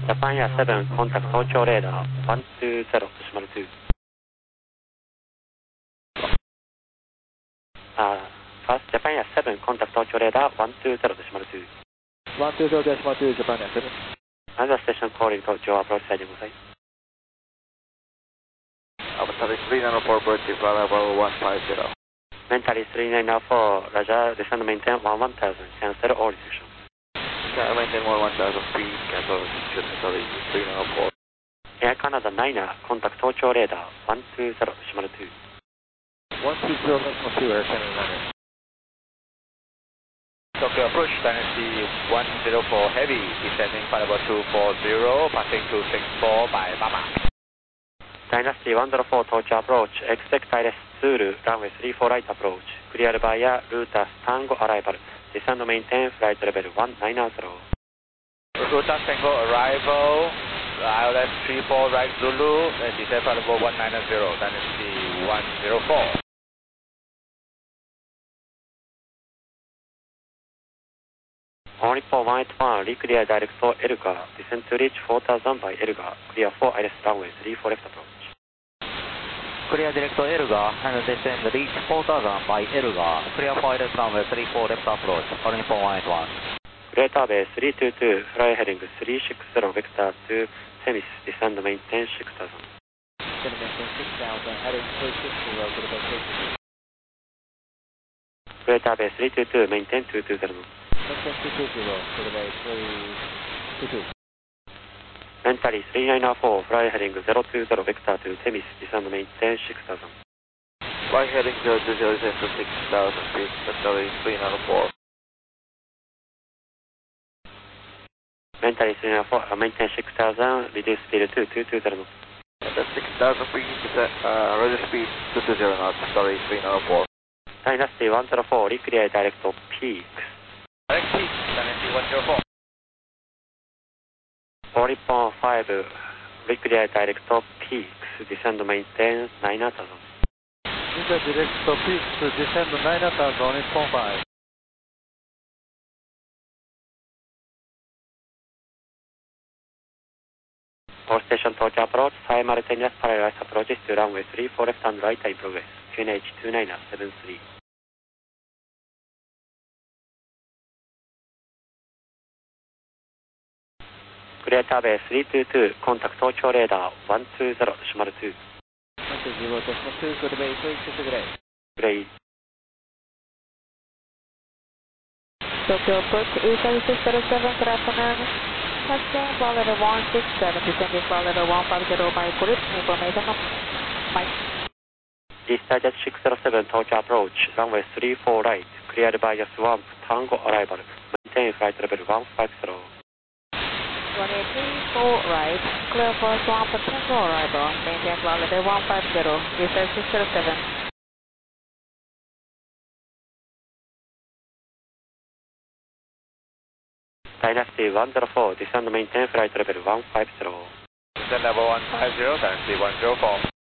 Japan Air 7 contact 東京レーダー120閉まる2。First Japan Air 7 contact 東京レーダー120閉まる2。 120decimal 2 Japan Air 7。 Another station calling Tokyo approach siding ござい。 Mentally 394 British Bravo 150. Mentally 3994 Roger, descend maintain 11000, cancel all restrictions. Maintain 11000 feet, cancel restriction, mentally 394. Air Canada 9er, contact 東京レーダー120閉まる2。 120 decimal 2 Air Canada 9er. Tokyo approach Dynasty 104 heavy, descending flight level 240, passing 264 by Mama. Dynasty 104 Tokyo approach, expect ILS Zulu, runway 34 right approach, clear via Rutas Tango arrival, descend maintain flight level 190. Rutas Tango arrival, ILS 34 right Zulu, descend flight level 190, Dynasty 104. Only for 181, reclear direct for Elgar, descend to reach 4000 by Elgar, clear for ILS runway 34 left approach. Clear direct Elgar and descend reach 4000 by Elgar, clear for ILS runway 34 left approach, only for 181. Greater Bay 322, fly heading 360 vector to Themis, descend maintain 6000. Descend maintain 6000, heading 360 to the base. Greater Bay 322, maintain 220. Maintain 220 to the base 322. Mentally 3994, fly heading 020 vector to Themis, descend maintain 6000. Fly heading 020, descend to 6000 feet, mentally 394. Mentally 394, maintain 6000, reduce speed to 220 knots. That's 6000 feet, reduce speed 220 knots, mentally 394. Dynasty 104, reclear direct peaks. Direct peaks, Dynasty 104. Oripon 5, reclear direct peaks, descend maintain 9000. Reclear direct peaks, descend 9000 on Oripon 5. All station Tokyo approach, simultaneous parallel approaches to runway 34 left and right in progress, QNH 2973. Clear Tabay 322, contact Tokyo radar 120, decimal 2. 120, decimal 2, to the base, 360 gray. Gray. Tokyo approach, E7607, good afternoon. Touchdown, flight level 167, descending flight level 150 by Eclipse, information of Mike. Easter Jet 607 Tokyo approach, runway 34 right, cleared by a swamp, Tango arrival, maintain flight level 150. Runway 34 right, clear for swamp, Tango arrival, maintain flight level 150, Easter 607. Dynasty 104, descend maintain flight level 150. Descend level 150, Dynasty 104.